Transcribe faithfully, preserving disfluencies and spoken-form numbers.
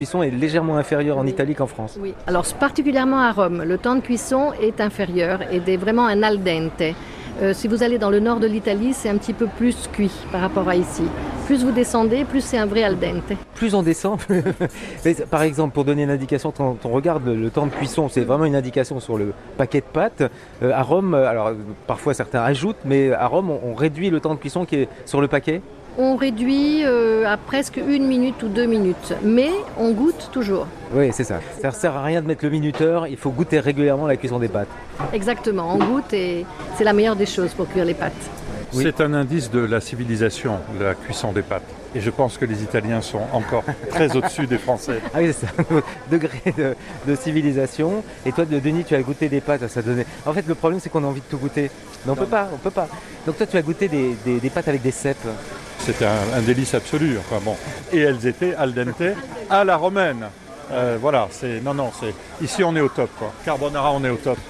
cuisson est légèrement inférieur en Italie qu'en France. Oui, alors particulièrement à Rome, le temps de cuisson est inférieur et est vraiment un al dente. Euh, si vous allez dans le nord de l'Italie, c'est un petit peu plus cuit par rapport à ici. Plus vous descendez, plus c'est un vrai al dente. Plus on descend, mais par exemple, pour donner une indication, quand on regarde le, le temps de cuisson, c'est vraiment une indication sur le paquet de pâtes. Euh, à Rome, alors parfois certains ajoutent, mais à Rome, on, on réduit le temps de cuisson qui est sur le paquet. On réduit euh, à presque une minute ou deux minutes, mais on goûte toujours. Oui, c'est ça. Ça ne sert à rien de mettre le minuteur, il faut goûter régulièrement la cuisson des pâtes. Exactement, on goûte et c'est la meilleure des choses pour cuire les pâtes. Oui. C'est un indice de la civilisation, la cuisson des pâtes. Et je pense que les Italiens sont encore très au-dessus des Français. Ah oui, c'est ça, degré de, de civilisation. Et toi, Denis, tu as goûté des pâtes, ça donnait... En fait, le problème, c'est qu'on a envie de tout goûter. Mais on peut pas, on peut pas. Donc toi, tu as goûté des, des, des pâtes avec des cèpes. C'était un, un délice absolu. Enfin bon. Et elles étaient al dente à la romaine. Euh, voilà, c'est non, non, c'est ici on est au top, quoi. Carbonara, on est au top.